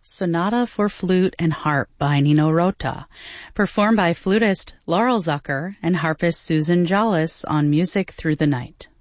Sonata for Flute and Harp by Nino Rota, performed by flutist Laurel Zucker and harpist Susan Jollis on Music Through the Night.